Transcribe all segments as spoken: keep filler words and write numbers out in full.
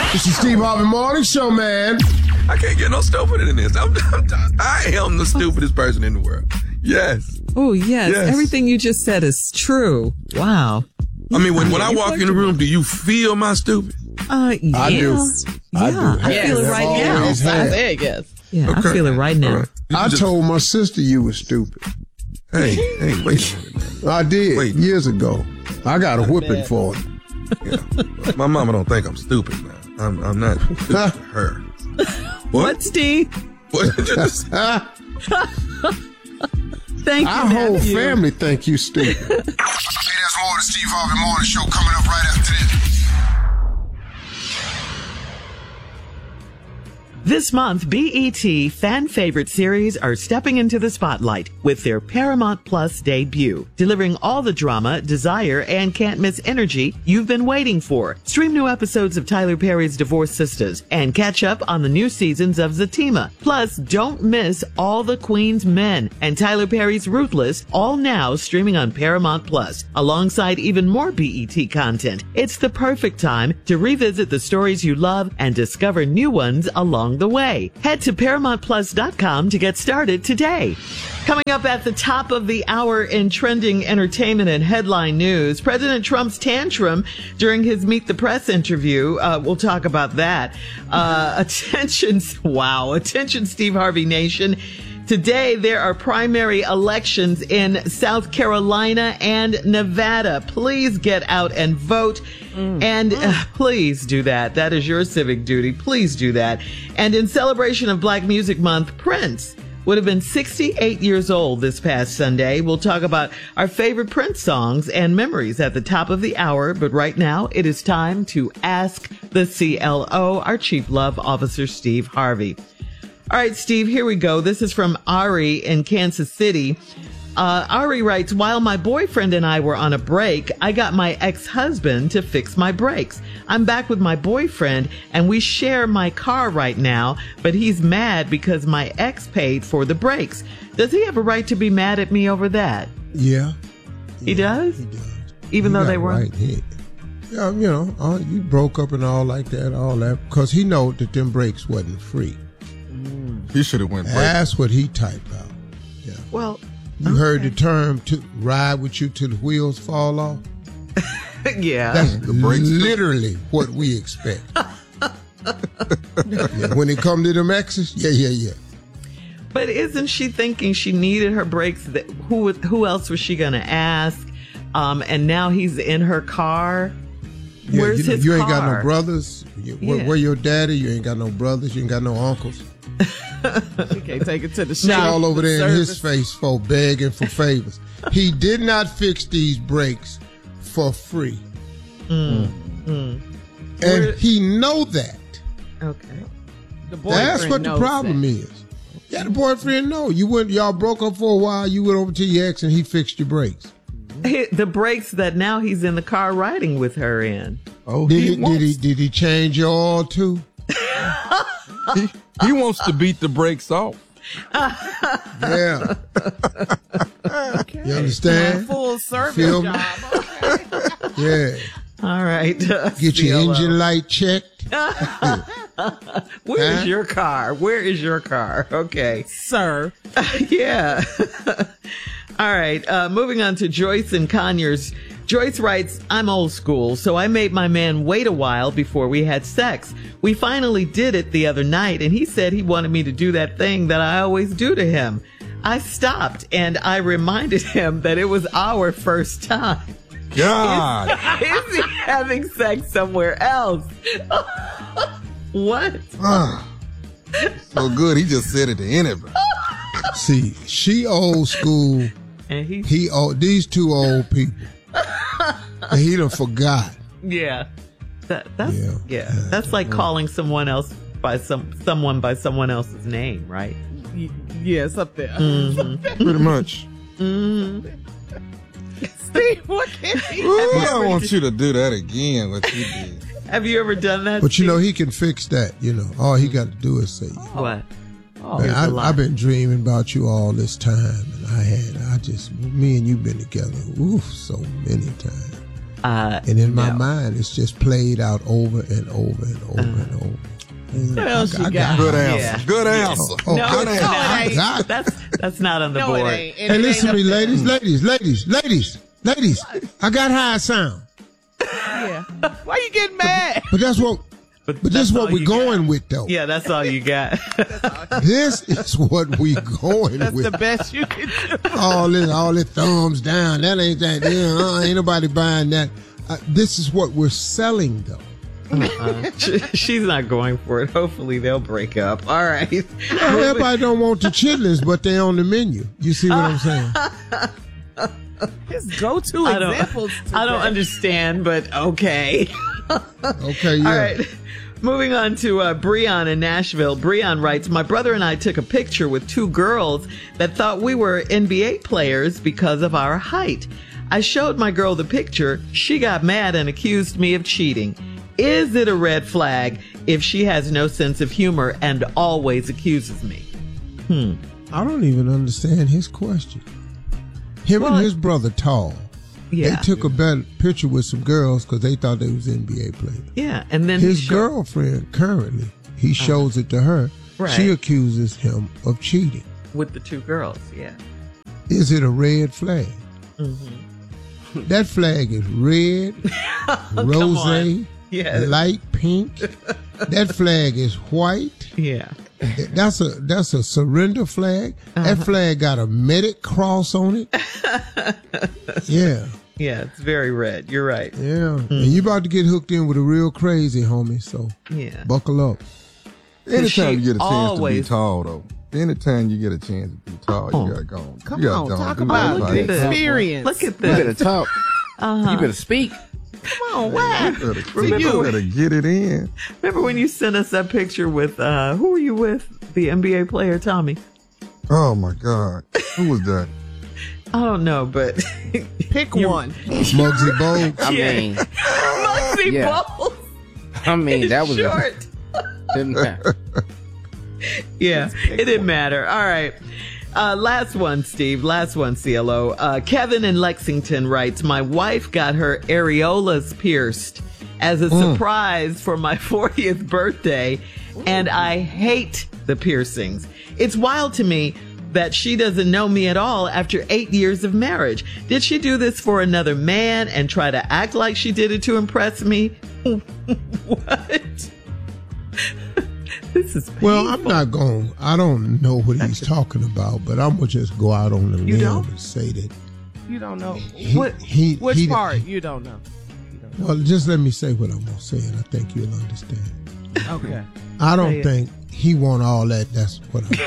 It's the Steve Harvey Morning Show, man. I can't get no stupider than this. I'm, I'm, I am the stupidest person in the world. Yes. Oh, yes. yes. Everything you just said is true. Wow. I mean, when, when I walk in the room, do you feel my stupid? Uh, yes. I do. Yeah, I do. I Yes. feel it right I've now. always had. There it goes. Yeah, Okay. I feel it right now. All right. I Just- told my sister you were stupid. Hey, hey, wait a minute, man. I did Wait. years ago. I got a whipping for it. Yeah. My mama don't think I'm stupid now. I'm, I'm not stupid to her. What? What, Steve? What did you just Thank you. Our whole nephew. family think you stupid. Hey, there's more of the Steve Harvey Morning Show coming up right after this. This month, B E T fan favorite series are stepping into the spotlight with their Paramount Plus debut, delivering all the drama, desire, and can't miss energy you've been waiting for. Stream new episodes of Tyler Perry's Divorced Sisters and catch up on the new seasons of Zatima. Plus, don't miss All the Queen's Men and Tyler Perry's Ruthless, all now streaming on Paramount Plus, alongside even more B E T content. It's the perfect time to revisit the stories you love and discover new ones along the way. Head to paramount plus dot com to get started today. Coming up at the top of the hour in trending entertainment and headline news, President Trump's tantrum during his Meet the Press interview. Uh, we'll talk about that. Uh, attention, wow, attention, Steve Harvey Nation. Today, there are primary elections in South Carolina and Nevada. Please get out and vote. Mm. And uh, please do that. That is your civic duty. Please do that. And in celebration of Black Music Month, Prince would have been sixty-eight years old this past Sunday. We'll talk about our favorite Prince songs and memories at the top of the hour. But right now, it is time to ask the C L O, our Chief Love Officer, Steve Harvey. All right, Steve, here we go. This is from Ari in Kansas City. Uh, Ari writes, while my boyfriend and I were on a break, I got my ex-husband to fix my brakes. I'm back with my boyfriend and we share my car right now, but he's mad because my ex paid for the brakes. Does he have a right to be mad at me over that? Yeah. He does? He does. Even You though got they weren't? right. He, yeah, you know, uh, you broke up and all like that, all that, because he know that them brakes wasn't free. He should have went break. That's what he typed out. Yeah. Well, You okay. heard the term to ride with you till the wheels fall off? yeah. That's The brakes- literally what we expect. Yeah, when it come to them exes, yeah, yeah, yeah. But isn't she thinking she needed her brakes? That, who who else was she going to ask? Um, and now he's in her car. Yeah, Where's you, know, his you car? ain't got no brothers. You, where, Yeah. where your daddy? You ain't got no brothers. You ain't got no uncles. She can't take it to the She's shop. all over there in his Service. face for begging for favors. He did not fix these brakes for free. Mm, mm. And Where- he know that. Okay. The boyfriend That's what the knows problem that. is. Yeah, the boyfriend know. You went, y'all broke up for a while. You went over to your ex and he fixed your brakes. He- the brakes that now he's in the car riding with her in. Oh, Did he, he, did wants, he did he change your oil too? he, he wants to beat the brakes off. Yeah. You understand? Full service Feel me? job. Okay. Yeah. All right. uh, Get your C L O. engine light checked. Where is Huh? your car? Where is your car? Okay. Sir. Yeah. All right. Uh, moving on to Joyce and Conyers. Joyce writes, I'm old school, so I made my man wait a while before we had sex. We finally did it the other night, and he said he wanted me to do that thing that I always do to him. I stopped, and I reminded him that it was our first time. God. Is he having sex somewhere else? What? Ah. So good, he just said it to anybody. See, she old school. And he, He old. These two old people. And he done forgot. yeah, that, that's yeah. Yeah. That's like calling someone else by some someone by someone else's name, right? Y- Yes, up there. Mm-hmm. Pretty much. Mm-hmm. Steve, what can he Ooh, I don't want you to do that again, what you did. Have you ever done that? But you know, Steve? he can fix that. You know, all he got to do is say, What? Oh, Man, there's a I, lot. I've been dreaming about you all this time, and I had, I just, me and you been together, oof, so many times. Uh, And in my no. mind, it's just played out over and over and over and over. And What else I- you I got? Good Yeah. answer. Good answer. Oh, No, I- it's No, not. it ain't. I- That's that's not on the No, it board. ain't. And Hey, it listen ain't to me, up there. ladies, ladies, ladies, ladies, ladies. I got how it sound. Yeah. Why you getting mad? But that's what, but this that's is what all we're you going got. with, though. Yeah, that's all you got. This is what we going That's with. the best you can do. all this, all this thumbs down. That ain't that. Yeah, uh, ain't nobody buying that. Uh, this is what we're selling, though. Uh, she- she's not going for it. Hopefully they'll break up. All right. Well, everybody don't want the chitlins, but they on the menu. You see what I'm saying? His go-to I don't, examples. I don't today. understand, but okay. Okay, yeah. All right. Moving on to uh, Breon in Nashville. Breon writes, my brother and I took a picture with two girls that thought we were N B A players because of our height. I showed my girl the picture. She got mad and accused me of cheating. Is it a red flag if she has no sense of humor and always accuses me? Hmm. I don't even understand his question. Him Well, and his brother, tall. Yeah. They took a better picture with some girls because they thought they was N B A players. Yeah. And then he His showed- girlfriend, currently, he shows it to her. Right. She accuses him of cheating. with the two girls. Yeah. Is it a red flag? Mm-hmm. That flag is red, rose, on. Yeah. light pink. That flag is white. Yeah. That's a that's a surrender flag. Uh-huh. That flag got a medic cross on it. Yeah, Yeah. It's very red. You're right. yeah. And you about to get hooked in with a real crazy homie, so Yeah. buckle up. Anytime you get a chance always- to be tall, though. Anytime you get a chance to be tall, Oh. you gotta go. Come you gotta on, go talk do about that. look the at this. experience. Look at You better this. talk. Uh-huh. You better speak. Come on, what? You better, Remember you when- better get it in. Remember when you sent us that picture with, uh, who were you with? The N B A player, Tommy? Oh my God, who was that? I don't know, but Pick one. Muggsy Bogues. I Yeah. mean, Muggsy Yeah. Bowles. I mean that is was a, short. didn't matter. Yeah, it didn't matter. All right. Uh, last one, Steve. Last one, C L O. Uh, Kevin in Lexington writes, my wife got her areolas pierced as a surprise for my fortieth birthday, and I hate the piercings. It's wild to me that she doesn't know me at all after eight years of marriage. Did she do this for another man and try to act like she did it to impress me? What? This is painful. Well, I'm not going. I don't know what he's talking about, but I'm gonna just go out on the You limb don't? and say that You don't know. he, What- he, Which he, part? You don't know. Well, just let me say what I'm gonna say, and I think you'll understand. Okay. I Say don't it. think he want all that. That's what I'm.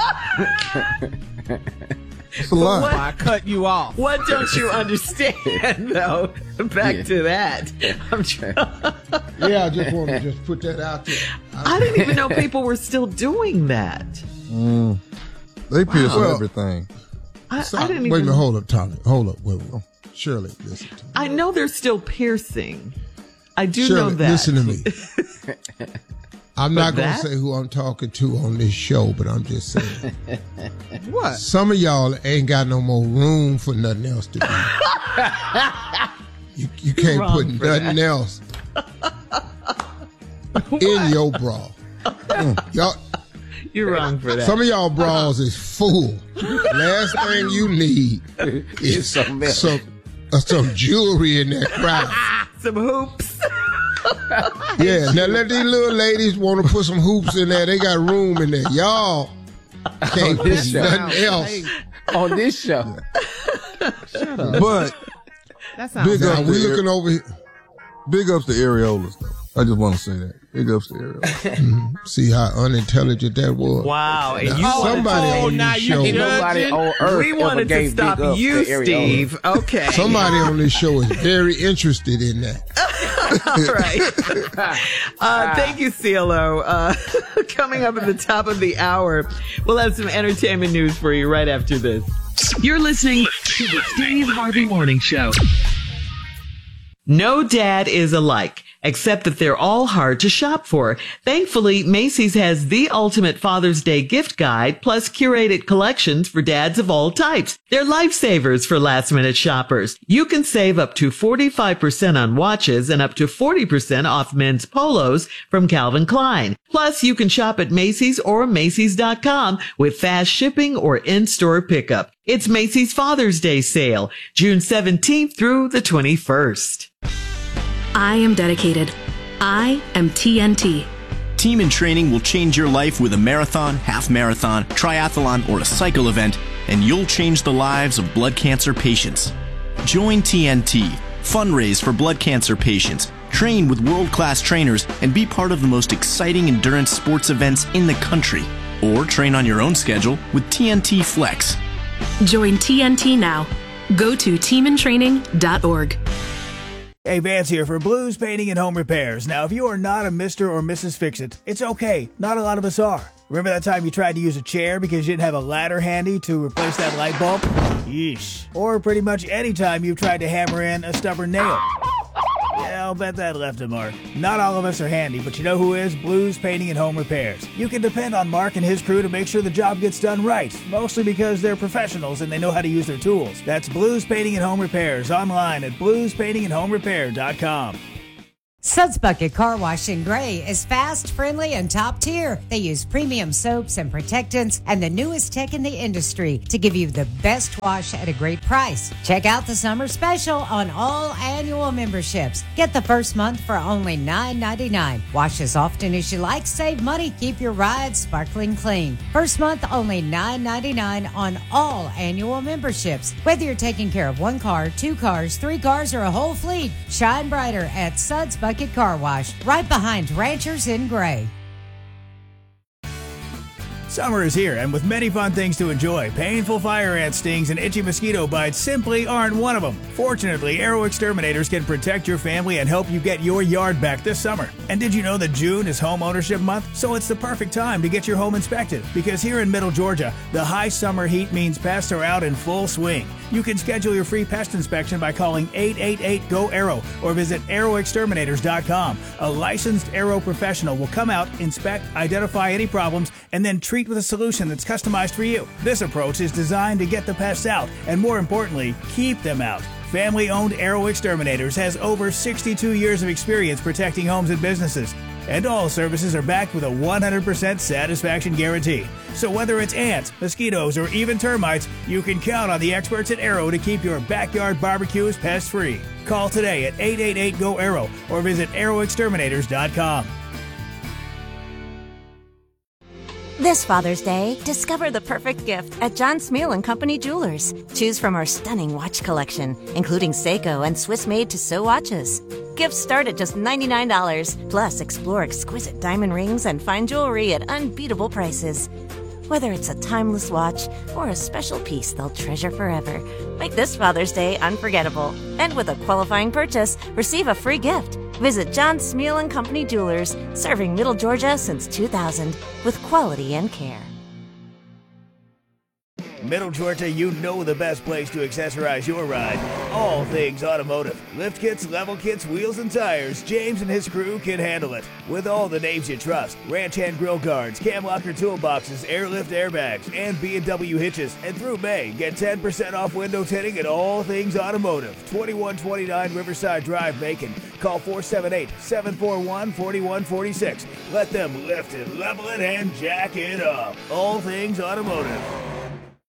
It's a lot. Why I cut you off? What don't you understand, though? Back Yeah. to that. I'm trying. Yeah, I just want to just put that out there. I didn't even know people were still doing that. They pierce Well- everything. I, So- I didn't wait even. a minute, hold up, Tommy. Hold up, wait, wait. Shirley, listen to me. I know they're still piercing. I do Shirley, know that. listen to me. I'm But not going that- to say who I'm talking to on this show, but I'm just saying. What? Some of y'all ain't got no more room for nothing else to do. you, you can't wrong put for nothing else in your bra. Mm. Y'all, You're wrong for that. some of y'all bras is full. Last thing you need is Something else. some uh, some jewelry in that crowd. Some hoops. Yeah, now let these little ladies want to put some hoops in there. They got room in there. Y'all can't put this show. nothing else. Hey, On this show. But that sounds Big Now up we to looking over here. big ups to areolas, though. I just want to say that. Big ups to areolas. See how unintelligent that was. Wow. And you Now, wanted somebody to- oh, on now this you show, Ain't nobody Judging. on earth we ever wanted to gave stop big ups you, to areolas. Steve. Okay. somebody on this show is very interested in that. All right. Uh, thank you, C L O. Uh, coming up at the top of the hour, we'll have some entertainment news for you right after this. You're listening to the Steve Harvey Morning Show. No dad is alike, except that they're all hard to shop for. Thankfully, Macy's has the ultimate Father's Day gift guide, plus curated collections for dads of all types. They're lifesavers for last-minute shoppers. You can save up to forty-five percent on watches and up to forty percent off men's polos from Calvin Klein. Plus, you can shop at Macy's or Macy's dot com with fast shipping or in-store pickup. It's Macy's Father's Day sale, June seventeenth through the twenty-first. I am dedicated. I am T N T. Team in Training will change your life with a marathon, half marathon, triathlon, or a cycle event, and you'll change the lives of blood cancer patients. Join T N T, fundraise for blood cancer patients, train with world-class trainers, and be part of the most exciting endurance sports events in the country. Or train on your own schedule with T N T Flex. Join T N T now. Go to team in training dot org. Hey, Vance here for Blues Painting and Home Repairs. Now, if you are not a Mister or Missus Fix-It, it's okay. Not a lot of us are. Remember that time you tried to use a chair because you didn't have a ladder handy to replace that light bulb? Yeesh. Or pretty much any time you've tried to hammer in a stubborn nail. Yeah, I'll bet that left a mark. Not all of us are handy, but you know who is? Blues Painting and Home Repairs. You can depend on Mark and his crew to make sure the job gets done right, mostly because they're professionals and they know how to use their tools. That's Blues Painting and Home Repairs, online at blues painting and home repair dot com. Suds Bucket Car Wash in Gray is fast, friendly, and top tier. They use premium soaps and protectants and the newest tech in the industry to give you the best wash at a great price. Check out the summer special on all annual memberships. Get the first month for only nine ninety-nine. Wash as often as you like, save money, keep your ride sparkling clean. First month only nine ninety-nine on all annual memberships. Whether you're taking care of one car, two cars, three cars, or a whole fleet, shine brighter at Suds Bucket Car Wash, right behind Ranchers in Gray. Summer is here, and with many fun things to enjoy, painful fire ant stings and itchy mosquito bites simply aren't one of them. Fortunately, Arrow Exterminators can protect your family and help you get your yard back this summer. And did you know that June is Home Ownership Month? So it's the perfect time to get your home inspected, because here in Middle Georgia, the high summer heat means pests are out in full swing. You can schedule your free pest inspection by calling eight eight eight, G O, ARROW or visit arrow exterminators dot com. A licensed Arrow professional will come out, inspect, identify any problems, and then treat with a solution that's customized for you. This approach is designed to get the pests out and, more importantly, keep them out. Family-owned Arrow Exterminators has over sixty-two years of experience protecting homes and businesses. And all services are backed with a one hundred percent satisfaction guarantee. So whether it's ants, mosquitoes, or even termites, you can count on the experts at Arrow to keep your backyard barbecues pest-free. Call today at eight eight eight, G O, ARROW or visit arrow exterminators dot com. This Father's Day, discover the perfect gift at John Smeal and Company Jewelers. Choose from our stunning watch collection, including Seiko and Swiss-made Tissot watches. Gifts start at just ninety-nine dollars. Plus, explore exquisite diamond rings and fine jewelry at unbeatable prices. Whether it's a timeless watch or a special piece they'll treasure forever, make this Father's Day unforgettable. And with a qualifying purchase, receive a free gift. Visit John Smeal and Company Jewelers, serving Middle Georgia since two thousand with quality and care. Middle Georgia, you know the best place to accessorize your ride. All things automotive. Lift kits, level kits, wheels, and tires. James and his crew can handle it. With all the names you trust. Ranch hand grill guards, cam locker toolboxes, airlift airbags, and B and W hitches. And through May, get ten percent off window tinting at all things automotive. twenty-one twenty-nine Riverside Drive, Macon. Call four seven eight, seven four one, four one four six. Let them lift it, level it, and jack it up. All things automotive.